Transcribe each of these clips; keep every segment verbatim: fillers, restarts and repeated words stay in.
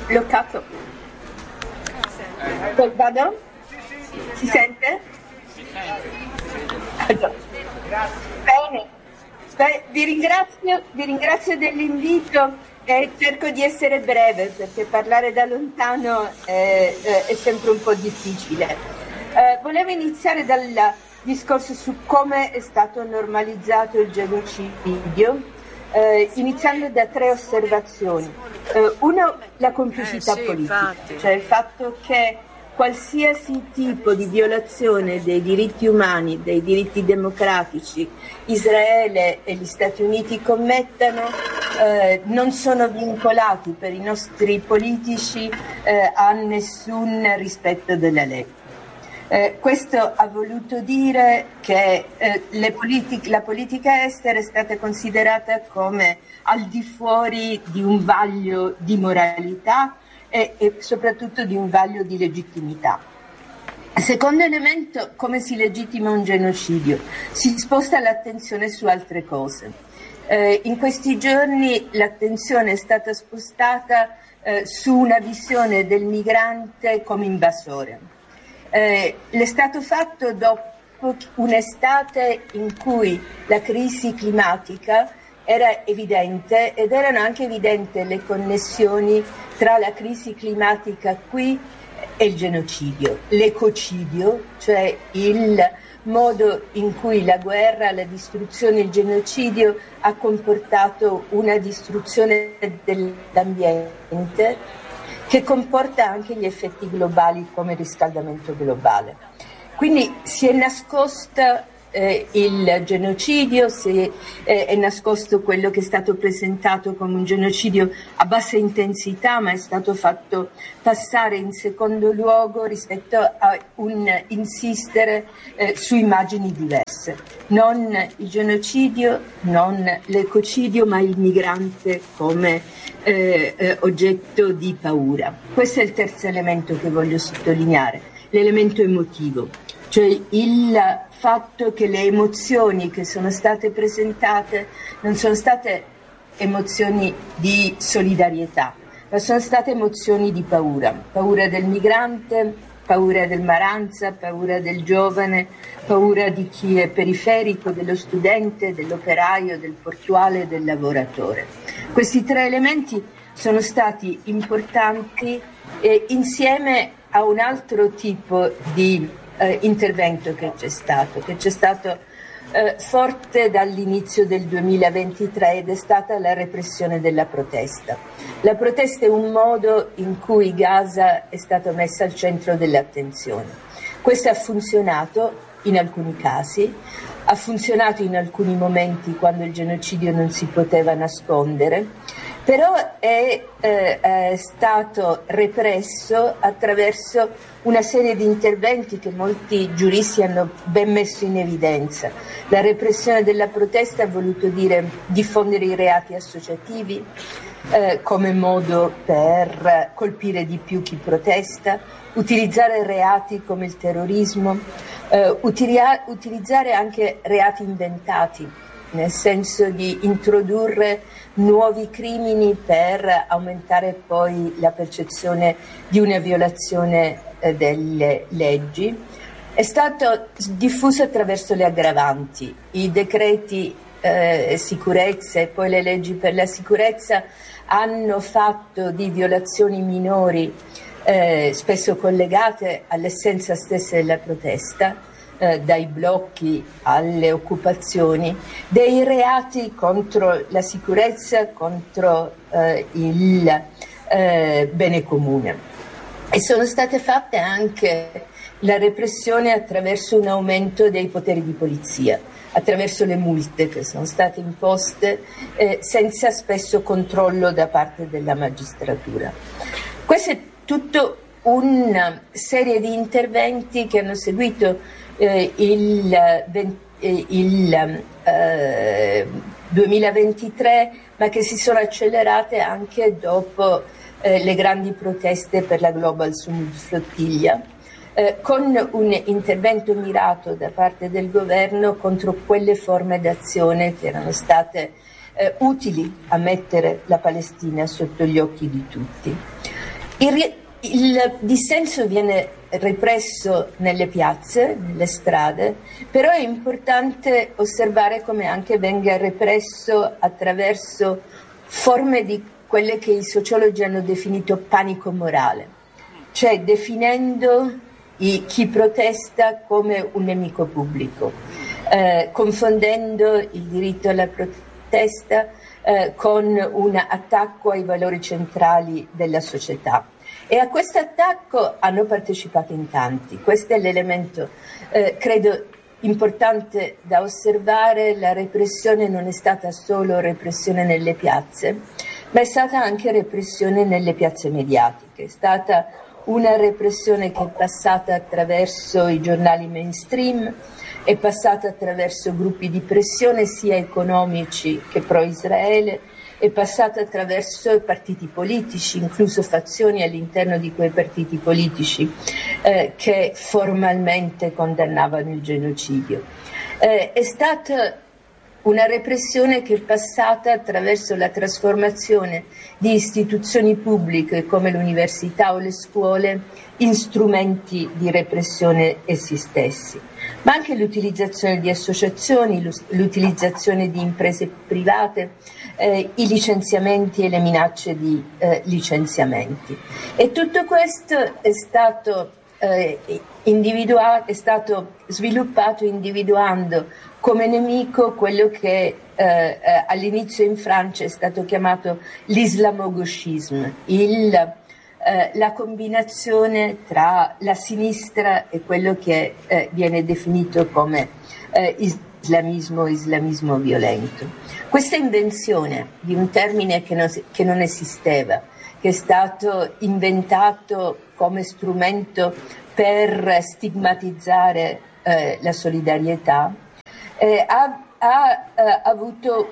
bloccato. Vado? Si sente? Bene. Beh, vi ringrazio, vi ringrazio dell'invito e cerco di essere breve perché parlare da lontano è, è sempre un po' difficile. Eh, volevo iniziare dal discorso su come è stato normalizzato il genocidio, eh, iniziando da tre osservazioni. Eh, uno, la complicità eh, sì, politica, infatti. cioè il fatto che qualsiasi tipo di violazione dei diritti umani, dei diritti democratici, Israele e gli Stati Uniti commettano, eh, non sono vincolati per i nostri politici eh, a nessun rispetto della legge. Eh, questo ha voluto dire che eh, le politic- la politica estera è stata considerata come al di fuori di un vaglio di moralità e, e soprattutto di un vaglio di legittimità. Secondo elemento, come si legittima un genocidio? Si sposta l'attenzione su altre cose. Eh, in questi giorni l'attenzione è stata spostata eh, su una visione del migrante come invasore. Eh, l'è stato fatto dopo un'estate in cui la crisi climatica era evidente ed erano anche evidenti le connessioni tra la crisi climatica qui e il genocidio, l'ecocidio, cioè il modo in cui la guerra, la distruzione, il genocidio ha comportato una distruzione dell'ambiente che comporta anche gli effetti globali come il riscaldamento globale. Quindi si è nascosta eh, il genocidio, si è, è nascosto quello che è stato presentato come un genocidio a bassa intensità, ma è stato fatto passare in secondo luogo rispetto a un insistere eh, su immagini diverse. Non il genocidio, non l'ecocidio, ma il migrante come eh, eh, oggetto di paura. Questo è il terzo elemento che voglio sottolineare, l'elemento emotivo, cioè il fatto che le emozioni che sono state presentate non sono state emozioni di solidarietà, ma sono state emozioni di paura, paura del migrante, paura del Maranza, paura del giovane, paura di chi è periferico, dello studente, dell'operaio, del portuale, del lavoratore. Questi tre elementi sono stati importanti eh, insieme a un altro tipo di eh, intervento che c'è stato, che c'è stato eh, forte dall'inizio del duemilaventitré ed è stata la repressione della protesta. La protesta è un modo in cui Gaza è stata messa al centro dell'attenzione. Questo ha funzionato in alcuni casi, ha funzionato in alcuni momenti quando il genocidio non si poteva nascondere, però è, eh, è stato represso attraverso una serie di interventi che molti giuristi hanno ben messo in evidenza. La repressione della protesta ha voluto dire diffondere i reati associativi eh, come modo per colpire di più chi protesta, utilizzare reati come il terrorismo, eh, utilia- utilizzare anche reati inventati, nel senso di introdurre nuovi crimini per aumentare poi la percezione di una violazione eh, delle leggi. È stato diffuso attraverso le aggravanti, i decreti eh, sicurezza e poi le leggi per la sicurezza hanno fatto di violazioni minori eh, spesso collegate all'essenza stessa della protesta, Eh, dai blocchi alle occupazioni, dei reati contro la sicurezza, contro eh, il eh, bene comune. E sono state fatte anche la repressione attraverso un aumento dei poteri di polizia, attraverso le multe che sono state imposte eh, senza spesso controllo da parte della magistratura. Questo è tutto una serie di interventi che hanno seguito Eh, il, eh, il eh, duemilaventitré, ma che si sono accelerate anche dopo eh, le grandi proteste per la Global Summit Flottiglia, eh, con un intervento mirato da parte del governo contro quelle forme d'azione che erano state eh, utili a mettere la Palestina sotto gli occhi di tutti. Il, il dissenso viene represso nelle piazze, nelle strade, però è importante osservare come anche venga represso attraverso forme di quelle che i sociologi hanno definito panico morale, cioè definendo i, chi protesta come un nemico pubblico, eh, confondendo il diritto alla protesta eh, con un attacco ai valori centrali della società. E a questo attacco hanno partecipato in tanti. Questo è l'elemento, eh, credo, importante da osservare. La repressione non è stata solo repressione nelle piazze, ma è stata anche repressione nelle piazze mediatiche. È stata una repressione che è passata attraverso i giornali mainstream, è passata attraverso gruppi di pressione sia economici che pro-Israele, è passata attraverso i partiti politici, incluso fazioni all'interno di quei partiti politici eh, che formalmente condannavano il genocidio. Eh, è stata una repressione che è passata attraverso la trasformazione di istituzioni pubbliche come l'università o le scuole in strumenti di repressione essi stessi, ma anche l'utilizzazione di associazioni, l'utilizzazione di imprese private, eh, i licenziamenti e le minacce di eh, licenziamenti. E tutto questo è stato, eh, individuato, è stato sviluppato individuando come nemico quello che eh, eh, all'inizio in Francia è stato chiamato l'islamo-gauchisme, il, eh, la combinazione tra la sinistra e quello che eh, viene definito come eh, islamismo, islamismo violento. Questa invenzione di un termine che non, che non esisteva, che è stato inventato come strumento per stigmatizzare eh, la solidarietà, Eh, ha, ha eh, avuto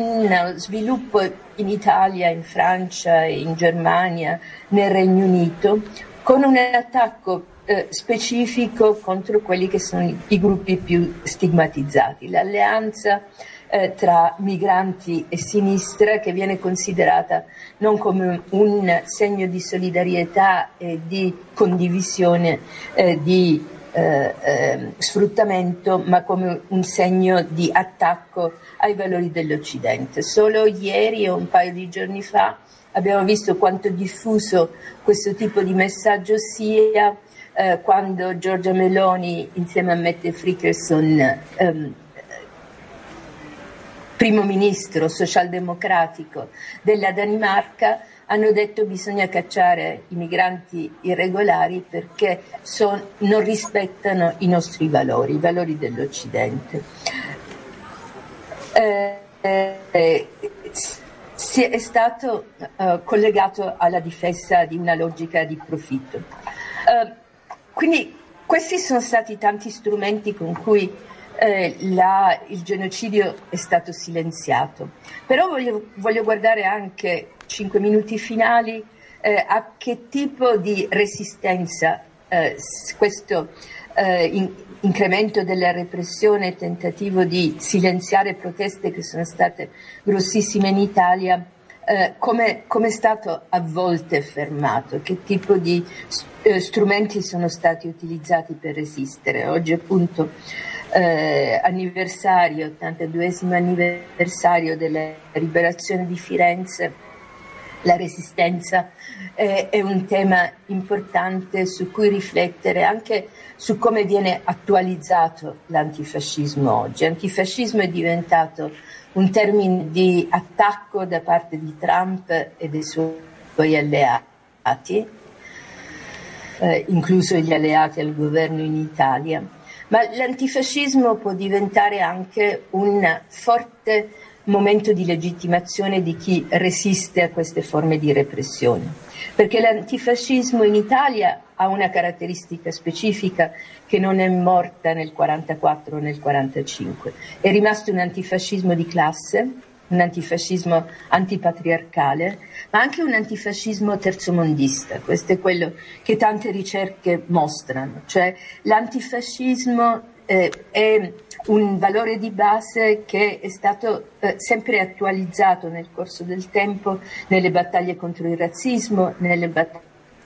un sviluppo in Italia, in Francia, in Germania, nel Regno Unito, con un attacco eh, specifico contro quelli che sono i, i gruppi più stigmatizzati. L'alleanza eh, tra migranti e sinistra, che viene considerata non come un segno di solidarietà e di condivisione eh, di Eh, eh, sfruttamento, ma come un segno di attacco ai valori dell'Occidente. Solo ieri o un paio di giorni fa abbiamo visto quanto diffuso questo tipo di messaggio sia eh, quando Giorgia Meloni insieme a Mette Frederiksen, ehm, primo ministro socialdemocratico della Danimarca, hanno detto bisogna cacciare i migranti irregolari perché son, non rispettano i nostri valori, i valori dell'Occidente. Eh, eh, si è stato eh, collegato alla difesa di una logica di profitto. Eh, quindi questi sono stati tanti strumenti con cui eh, la, il genocidio è stato silenziato. Però voglio, voglio guardare anche cinque minuti finali eh, a che tipo di resistenza eh, questo eh, in, incremento della repressione, tentativo di silenziare proteste che sono state grossissime in Italia, eh, come, come è stato a volte fermato, che tipo di eh, strumenti sono stati utilizzati per resistere. Oggi appunto eh, anniversario, ottantaduesimo anniversario della liberazione di Firenze. La resistenza eh, è un tema importante su cui riflettere, anche su come viene attualizzato l'antifascismo oggi. Antifascismo è diventato un termine di attacco da parte di Trump e dei suoi alleati, eh, incluso gli alleati al governo in Italia, ma l'antifascismo può diventare anche un forte momento di legittimazione di chi resiste a queste forme di repressione, perché l'antifascismo in Italia ha una caratteristica specifica che non è morta nel quarantaquattro o nel quarantacinque, è rimasto un antifascismo di classe, un antifascismo antipatriarcale, ma anche un antifascismo terzomondista. Questo è quello che tante ricerche mostrano, cioè l'antifascismo eh, è un valore di base che è stato eh, sempre attualizzato nel corso del tempo nelle battaglie contro il razzismo, nelle battaglie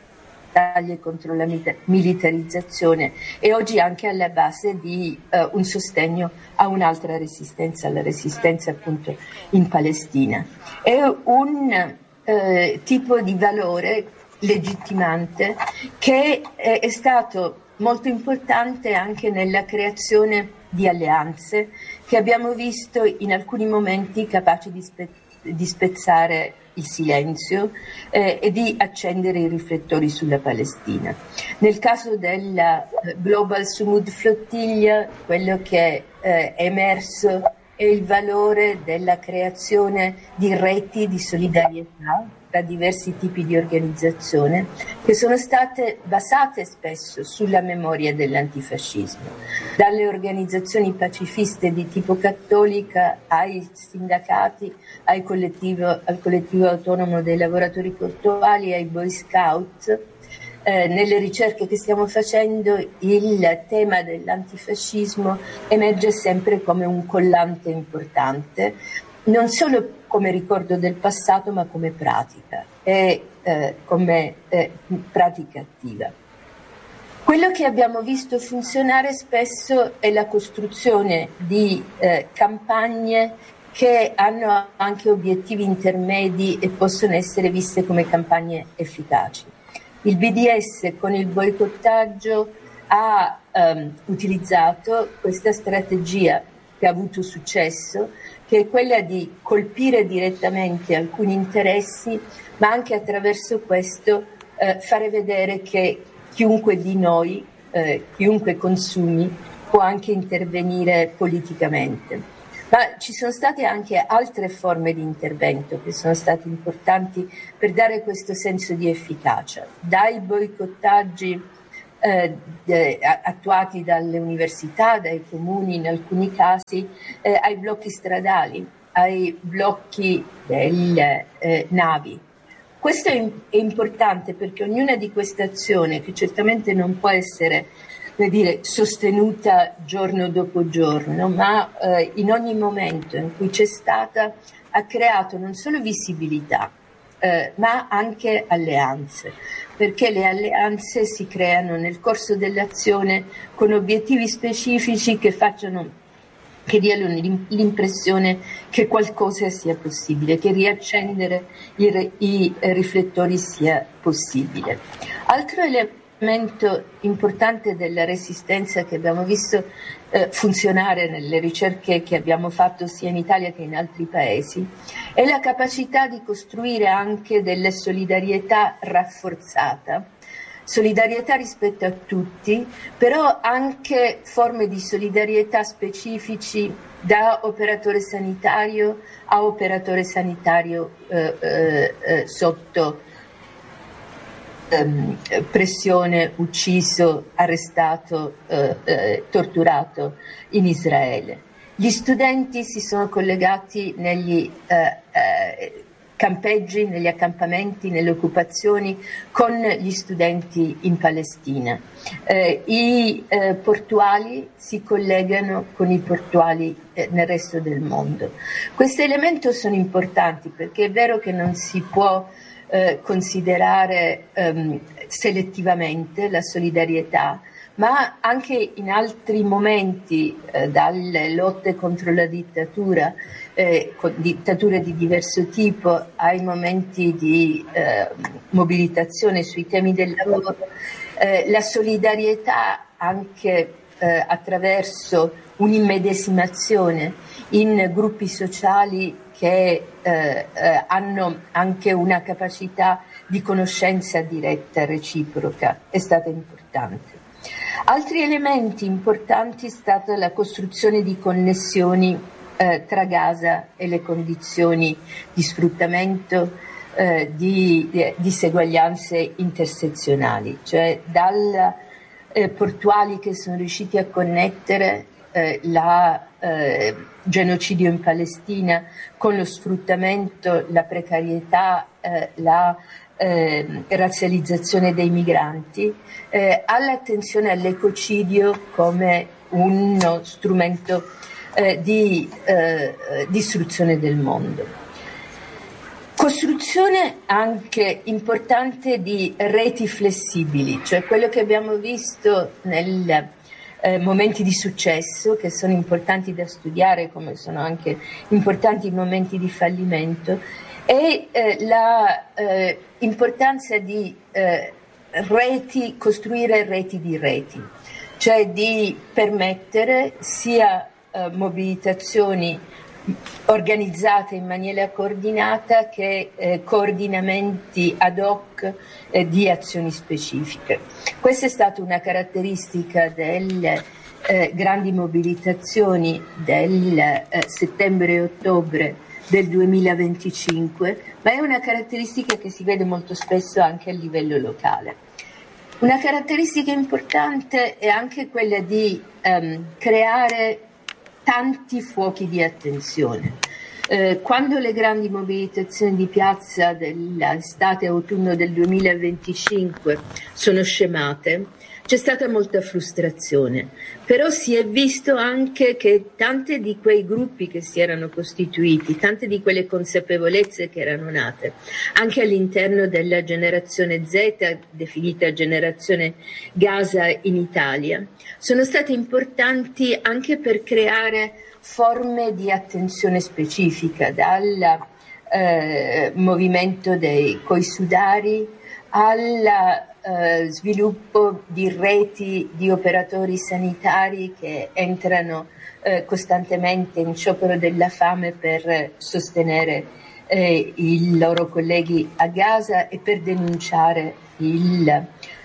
battaglie contro la militarizzazione e oggi anche alla base di uh, un sostegno a un'altra resistenza, la resistenza appunto in Palestina. È un uh, tipo di valore legittimante che è, è stato molto importante anche nella creazione di alleanze che abbiamo visto in alcuni momenti capaci di, spe- di spezzare il silenzio eh, e di accendere i riflettori sulla Palestina. Nel caso della Global Sumud Flottiglia, quello che eh, è emerso è il valore della creazione di reti di solidarietà tra diversi tipi di organizzazione che sono state basate spesso sulla memoria dell'antifascismo, dalle organizzazioni pacifiste di tipo cattolica ai sindacati, ai collettivo, al collettivo autonomo dei lavoratori portuali, ai Boy Scout. Eh, nelle ricerche che stiamo facendo il tema dell'antifascismo emerge sempre come un collante importante, non solo come ricordo del passato ma come pratica e eh, come eh, pratica attiva. Quello che abbiamo visto funzionare spesso è la costruzione di eh, campagne che hanno anche obiettivi intermedi e possono essere viste come campagne efficaci. Il B D S con il boicottaggio ha um, utilizzato questa strategia che ha avuto successo, che è quella di colpire direttamente alcuni interessi, ma anche attraverso questo eh, fare vedere che chiunque di noi, eh, chiunque consumi, può anche intervenire politicamente. Ma ci sono state anche altre forme di intervento che sono state importanti per dare questo senso di efficacia, dai boicottaggi eh, eh, attuati dalle università, dai comuni in alcuni casi, eh, ai blocchi stradali, ai blocchi delle eh, navi. Questo è, è importante perché ognuna di queste azioni, che certamente non può essere come dire, sostenuta giorno dopo giorno, ma eh, in ogni momento in cui c'è stata ha creato non solo visibilità, eh, ma anche alleanze, perché le alleanze si creano nel corso dell'azione con obiettivi specifici che facciano che diano l'impressione che qualcosa sia possibile, che riaccendere i, i riflettori sia possibile. Altro elemento elemento importante della resistenza che abbiamo visto eh, funzionare nelle ricerche che abbiamo fatto sia in Italia che in altri paesi è la capacità di costruire anche delle solidarietà rafforzata, solidarietà rispetto a tutti, però anche forme di solidarietà specifici da operatore sanitario a operatore sanitario eh, eh, eh, sotto Ehm, pressione, ucciso, arrestato, eh, eh, torturato in Israele. Gli studenti si sono collegati negli eh, eh, campeggi, negli accampamenti, nelle occupazioni con gli studenti in Palestina. Eh, I eh, portuali si collegano con i portuali eh, nel resto del mondo. Questi elementi sono importanti perché è vero che non si può Eh, considerare ehm, selettivamente la solidarietà, ma anche in altri momenti, eh, dalle lotte contro la dittatura, eh, con dittature di diverso tipo, ai momenti di eh, mobilitazione sui temi del lavoro, eh, la solidarietà anche eh, attraverso un'immedesimazione in gruppi sociali che eh, eh, hanno anche una capacità di conoscenza diretta, reciproca, è stata importante. Altri elementi importanti è stata la costruzione di connessioni eh, tra Gaza e le condizioni di sfruttamento, eh, di, di diseguaglianze intersezionali, cioè dal eh, portuali che sono riusciti a connettere eh, la Eh, genocidio in Palestina con lo sfruttamento, la precarietà, eh, la eh, razzializzazione dei migranti, eh, all'attenzione all'ecocidio come uno strumento eh, di eh, distruzione del mondo. Costruzione anche importante di reti flessibili, cioè quello che abbiamo visto nei eh, momenti di successo, che sono importanti da studiare, come sono anche importanti i momenti di fallimento, e eh, la eh, importanza di eh, reti, costruire reti di reti, cioè di permettere sia eh, mobilitazioni organizzate in maniera coordinata che eh, coordinamenti ad hoc eh, di azioni specifiche. Questa è stata una caratteristica delle eh, grandi mobilitazioni del eh, settembre e ottobre del duemilaventicinque, ma è una caratteristica che si vede molto spesso anche a livello locale. Una caratteristica importante è anche quella di ehm, creare tanti fuochi di attenzione. Eh, quando le grandi mobilitazioni di piazza dell'estate e autunno del duemilaventicinque sono scemate, c'è stata molta frustrazione, però si è visto anche che tante di quei gruppi che si erano costituiti, tante di quelle consapevolezze che erano nate, anche all'interno della generazione Z, definita generazione Gaza in Italia, sono state importanti anche per creare forme di attenzione specifica, dal eh, movimento dei coisudari al eh, sviluppo di reti di operatori sanitari che entrano eh, costantemente in sciopero della fame per sostenere eh, i loro colleghi a Gaza e per denunciare il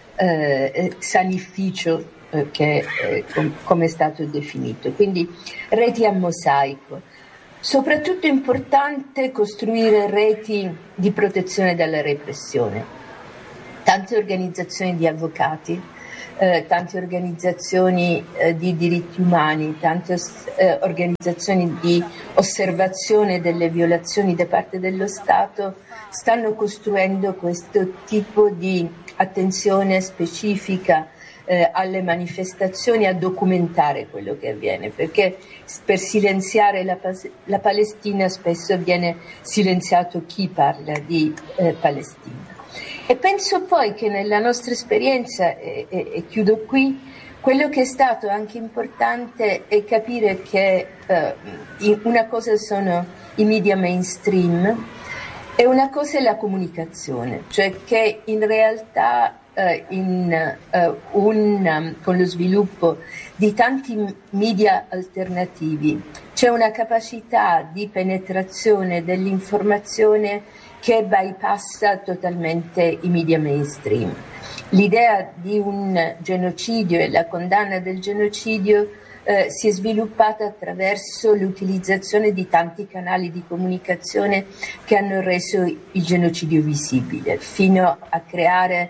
eh, sanificio eh, che eh, com- come è stato definito. Quindi reti a mosaico. Soprattutto è importante costruire reti di protezione dalla repressione. Tante organizzazioni di avvocati, eh, tante organizzazioni eh, di diritti umani, tante eh, organizzazioni di osservazione delle violazioni da parte dello Stato stanno costruendo questo tipo di attenzione specifica eh, alle manifestazioni, a documentare quello che avviene, perché per silenziare la, la Palestina spesso viene silenziato chi parla di eh, Palestina. E penso poi che nella nostra esperienza, e, e, e chiudo qui, quello che è stato anche importante è capire che eh, una cosa sono i media mainstream e una cosa è la comunicazione, cioè che in realtà eh, in, eh, un, con lo sviluppo di tanti media alternativi c'è una capacità di penetrazione dell'informazione che bypassa totalmente i media mainstream. L'idea di un genocidio e la condanna del genocidio eh, si è sviluppata attraverso l'utilizzazione di tanti canali di comunicazione che hanno reso il genocidio visibile, fino a creare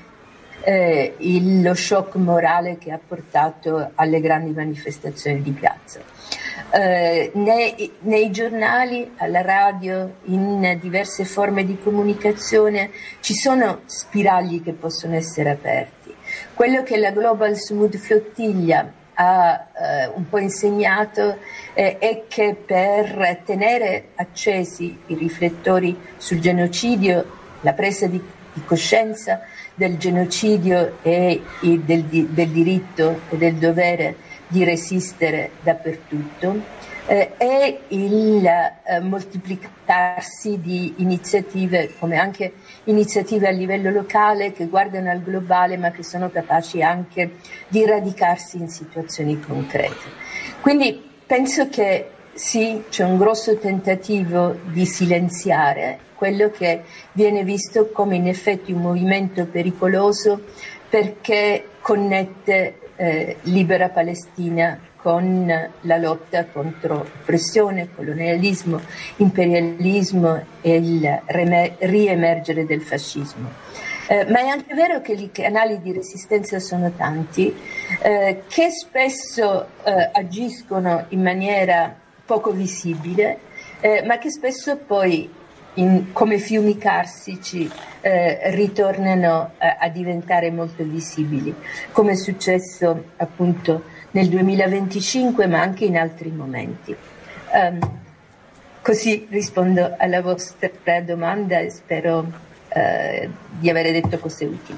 eh, il, lo shock morale che ha portato alle grandi manifestazioni di piazza. Uh, nei, nei giornali, alla radio, in diverse forme di comunicazione ci sono spiragli che possono essere aperti. Quello che la Global Smooth Flottiglia ha uh, un po' insegnato eh, è che per tenere accesi i riflettori sul genocidio, la presa di, di coscienza del genocidio e, e del, del diritto e del dovere di resistere dappertutto, eh, è il eh, moltiplicarsi di iniziative, come anche iniziative a livello locale che guardano al globale ma che sono capaci anche di radicarsi in situazioni concrete. Quindi penso che sì, c'è un grosso tentativo di silenziare quello che viene visto come in effetti un movimento pericoloso, perché connette Eh, Libera Palestina con la lotta contro oppressione, colonialismo, imperialismo e il reme- riemergere del fascismo. Eh, ma è anche vero che i canali di resistenza sono tanti, eh, che spesso eh, agiscono in maniera poco visibile, eh, ma che spesso poi In, come fiumi carsici eh, ritornano a, a diventare molto visibili, come è successo appunto nel duemilaventicinque ma anche in altri momenti. Um, Così rispondo alla vostra domanda e spero eh, di aver detto cose utili.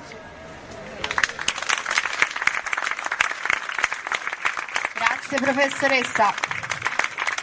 Grazie professoressa.